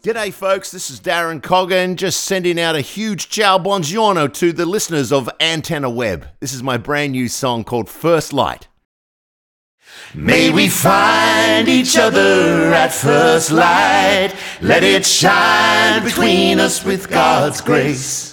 G'day folks, this is Darren Coggan, just sending out a huge ciao buongiorno to the listeners of Antenna Web. This is my brand new song called First Light. May we find each other at first light. Let it shine between us with God's grace.